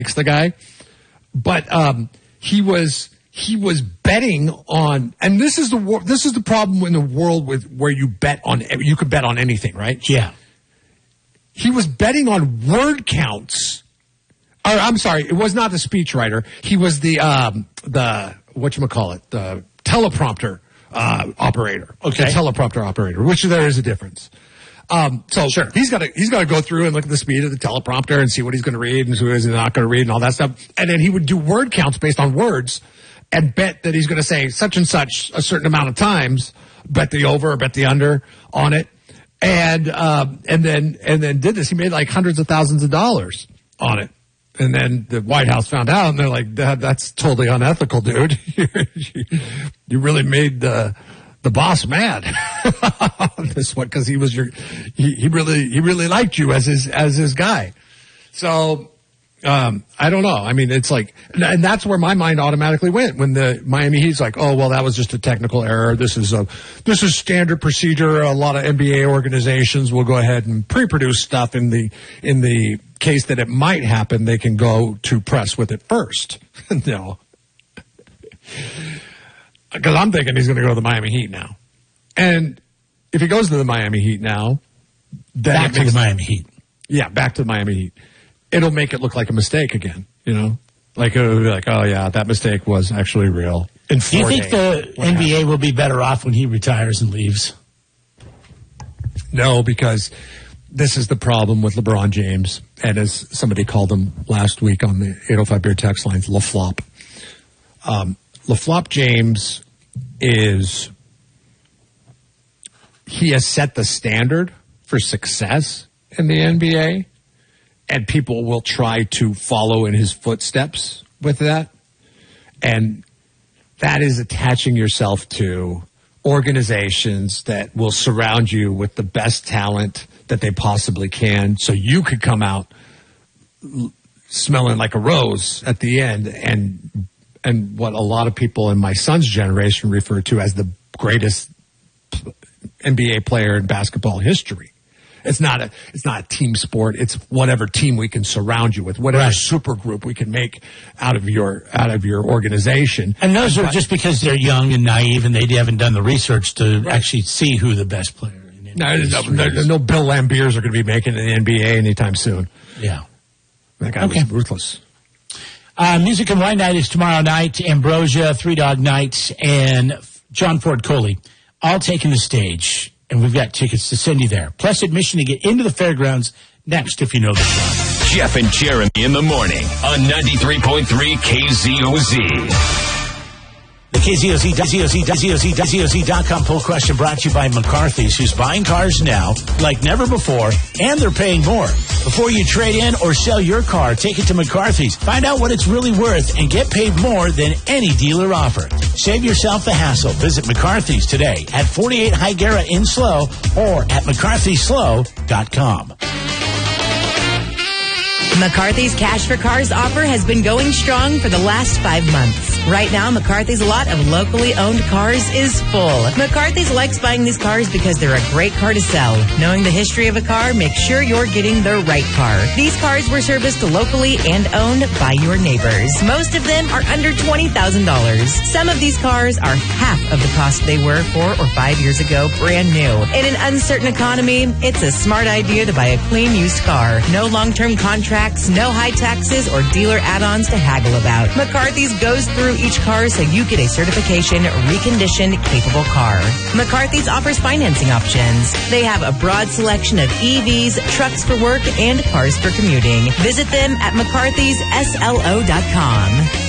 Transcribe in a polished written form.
the guy, but he was betting on, and this is the problem in the world with where you could bet on anything, right? Yeah. He was betting on word counts. Or, I'm sorry, it was not the speechwriter. He was the whatchamacallit, the teleprompter operator. Okay. The teleprompter operator, which there is a difference. Sure. He's got to go through and look at the speed of the teleprompter and see what he's going to read and who he's not going to read and all that stuff. And then he would do word counts based on words and bet that he's going to say such and such a certain amount of times, bet the over or bet the under on it. And then did this. He made like hundreds of thousands of dollars on it. And then the White House found out, and they're like, that's totally unethical, dude. You really made the boss mad on this one, because he really liked you as his guy. So, I don't know. I mean, it's like, and that's where my mind automatically went when the Miami Heat's like, oh, well, that was just a technical error. This is standard procedure. A lot of NBA organizations will go ahead and pre-produce stuff in the case that it might happen. They can go to press with it first. No. Because I'm thinking he's going to go to the Miami Heat now. And if he goes to the Miami Heat now, then back to the Miami Heat. Yeah, back to the Miami Heat. It'll make it look like a mistake again, you know? Like, it'll be like, oh, yeah, that mistake was actually real. Do you think the NBA will be better off when he retires and leaves? No, because this is the problem with LeBron James, and as somebody called him last week on the 805 Beer text lines, LaFlop. LaFlop James he has set the standard for success in the NBA, and people will try to follow in his footsteps with that. And that is attaching yourself to organizations that will surround you with the best talent that they possibly can, so you could come out smelling like a rose at the end, and what a lot of people in my son's generation refer to as the greatest NBA player in basketball history. It's not a team sport. It's whatever team we can surround you with, whatever super group we can make out of your organization. And those are just because they're young and naive and they haven't done the research to actually see who the best player in the NBA is. No Bill Lambiers are going to be making the NBA anytime soon. Yeah. That guy was ruthless. Music and Wine Night is tomorrow night. Ambrosia, Three Dog Night, and John Ford Coley all taking the stage. And we've got tickets to send you there. Plus admission to get into the fairgrounds next if you know the song. Jeff and Jeremy in the morning on 93.3 KZOZ. The KZOZ.com poll question brought to you by McCarthy's, who's buying cars now like never before, and they're paying more. Before you trade in or sell your car, take it to McCarthy's. Find out what it's really worth and get paid more than any dealer offer. Save yourself the hassle. Visit McCarthy's today at 48 Higuera in Slow or at McCarthySlow.com. McCarthy's Cash for Cars offer has been going strong for the last 5 months. Right now, McCarthy's lot of locally owned cars is full. McCarthy's likes buying these cars because they're a great car to sell. Knowing the history of a car, make sure you're getting the right car. These cars were serviced locally and owned by your neighbors. Most of them are under $20,000. Some of these cars are half of the cost they were 4 or 5 years ago, brand new. In an uncertain economy, it's a smart idea to buy a clean used car. No long-term contracts, no high taxes or dealer add-ons to haggle about. McCarthy's goes through each car so you get a certification, reconditioned, capable car. McCarthy's offers financing options. They have a broad selection of EVs, trucks for work, and cars for commuting. Visit them at McCarthy'sSLO.com.